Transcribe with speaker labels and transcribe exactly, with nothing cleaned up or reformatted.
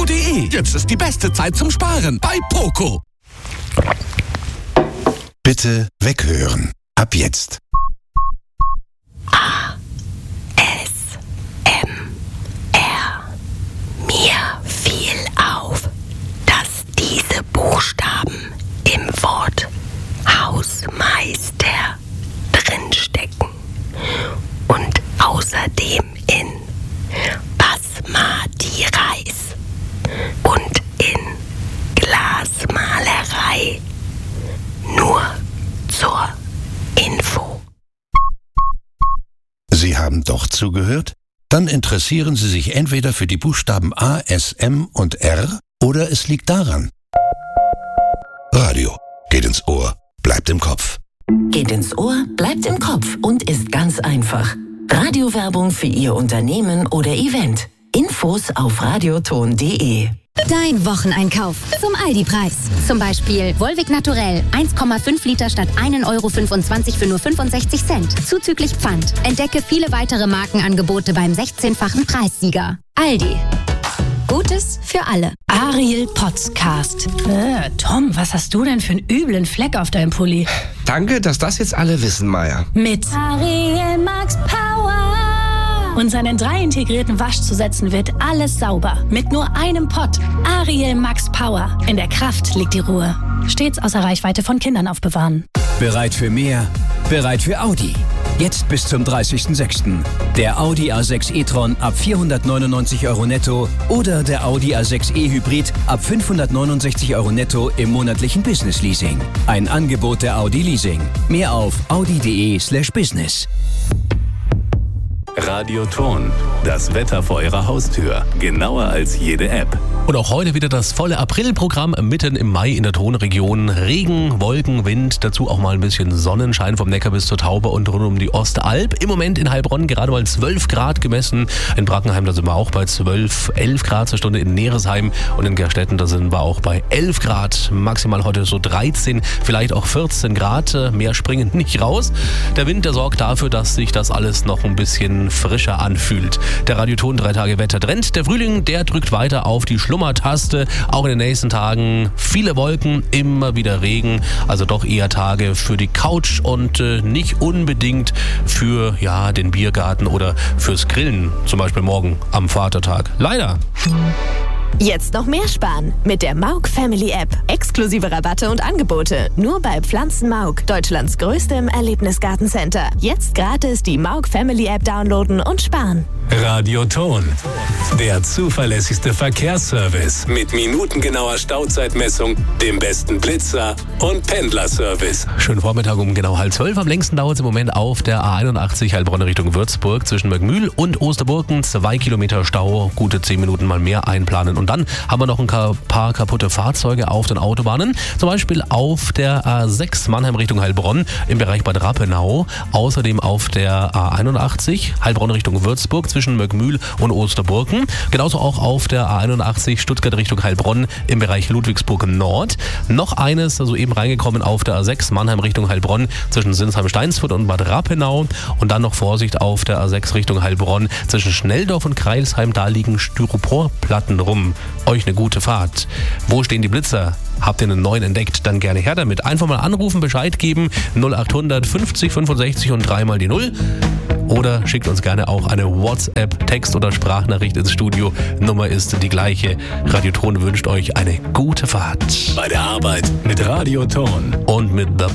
Speaker 1: punkt de. Jetzt ist die beste Zeit zum Sparen bei Poco.
Speaker 2: Bitte weghören. Ab jetzt.
Speaker 3: A. S. M. R. Mir fiel auf, dass diese Buchstaben im Wort Hausmeister drinstecken und außerdem in Basmati Reis und in Glasmalerei. Nur zur Info.
Speaker 2: Sie haben doch zugehört? Dann interessieren Sie sich entweder für die Buchstaben A, S, M und R oder es liegt daran. Radio geht ins Ohr, bleibt im Kopf.
Speaker 4: Geht ins Ohr, bleibt im Kopf und ist ganz einfach. Radiowerbung für Ihr Unternehmen oder Event. Infos auf radioton punkt de.
Speaker 5: Dein Wocheneinkauf zum Aldi-Preis. Zum Beispiel Volvic Naturell eins Komma fünf Liter statt ein Euro fünfundzwanzig für nur fünfundsechzig Cent. Zuzüglich Pfand. Entdecke viele weitere Markenangebote beim sechzehnfachen Preissieger. Aldi. Gutes für alle.
Speaker 6: Ariel Podcast. Äh, Tom, was hast du denn für einen üblen Fleck auf deinem Pulli?
Speaker 7: Danke, dass das jetzt alle wissen, Maya.
Speaker 6: Mit
Speaker 5: Ariel Max Power.
Speaker 6: Und seinen drei integrierten Waschzusätzen wird alles sauber. Mit nur einem Pott. Ariel Max Power. In der Kraft liegt die Ruhe. Stets außer Reichweite von Kindern aufbewahren.
Speaker 8: Bereit für mehr? Bereit für Audi. Jetzt bis zum dreißigsten sechsten Der Audi A sechs e-tron ab vierhundertneunundneunzig Euro netto oder der Audi A sechs e-Hybrid ab fünfhundertneunundsechzig Euro netto im monatlichen Business Leasing. Ein Angebot der Audi Leasing. Mehr auf audi punkt de slash business.
Speaker 9: Radioton. Das Wetter vor Ihrer Haustür. Genauer als jede App.
Speaker 10: Und auch heute wieder das volle Aprilprogramm mitten im Mai in der Tonregion. Regen, Wolken, Wind, dazu auch mal ein bisschen Sonnenschein vom Neckar bis zur Taube und rund um die Ostalb. Im Moment in Heilbronn gerade mal zwölf Grad gemessen. In Brackenheim, da sind wir auch bei zwölf, elf Grad zur Stunde. In Neresheim und in Gerstetten, da sind wir auch bei elf Grad. Maximal heute so dreizehn, vielleicht auch vierzehn Grad. Mehr springen nicht raus. Der Wind, der sorgt dafür, dass sich das alles noch ein bisschen frischer anfühlt. Der Radioton drei Tage Wettertrend. Der Frühling, der drückt weiter auf die Schlummertaste. Auch in den nächsten Tagen viele Wolken, immer wieder Regen. Also doch eher Tage für die Couch und äh, nicht unbedingt für ja, den Biergarten oder fürs Grillen. Zum Beispiel morgen am Vatertag. Leider.
Speaker 11: Jetzt noch mehr sparen mit der Mauk Family App. Exklusive Rabatte und Angebote. Nur bei Pflanzen Mauk, Deutschlands größtem Erlebnisgartencenter. Jetzt gratis die Mauk Family App downloaden und sparen.
Speaker 9: Radioton. Der zuverlässigste Verkehrsservice mit minutengenauer Stauzeitmessung, dem besten Blitzer und Pendlerservice.
Speaker 10: Schönen Vormittag um genau halb zwölf. Am längsten dauert es im Moment auf der A einundachtzig Heilbronn Richtung Würzburg zwischen Möckmühl und Osterburken. Zwei Kilometer Stau, gute zehn Minuten mal mehr einplanen. Und dann haben wir noch ein paar kaputte Fahrzeuge auf den Autobahnen. Zum Beispiel auf der A sechs Mannheim Richtung Heilbronn im Bereich Bad Rappenau. Außerdem auf der A einundachtzig Heilbronn Richtung Würzburg zwischen Möckmühl und Osterburken. Genauso auch auf der A einundachtzig Stuttgart Richtung Heilbronn im Bereich Ludwigsburg Nord. Noch eines, also eben reingekommen auf der A sechs Mannheim Richtung Heilbronn zwischen Sinsheim-Steinsfurt und Bad Rappenau. Und dann noch Vorsicht auf der A sechs Richtung Heilbronn zwischen Schnelldorf und Kreilsheim. Da liegen Styroporplatten rum. Euch eine gute Fahrt. Wo stehen die Blitzer? Habt ihr einen neuen entdeckt? Dann gerne her damit. Einfach mal anrufen, Bescheid geben. null achthundert fünfzig fünfundsechzig und dreimal die Null. Oder schickt uns gerne auch eine WhatsApp, Text- oder Sprachnachricht ins Studio. Nummer ist die gleiche. Radioton wünscht euch eine gute Fahrt.
Speaker 9: Bei der Arbeit mit Radioton.
Speaker 10: Und mit The